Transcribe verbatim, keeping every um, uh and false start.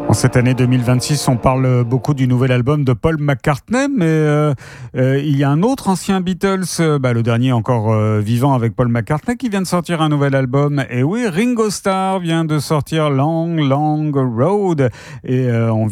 En cette année deux mille vingt-six, on parle beaucoup du nouvel album de Paul McCartney, mais euh, euh, il y a un autre ancien Beatles, euh, bah, le dernier encore euh, vivant avec Paul McCartney, qui vient de sortir un nouvel album. Et oui, Ringo Starr vient de sortir Long, Long Road. Et euh, on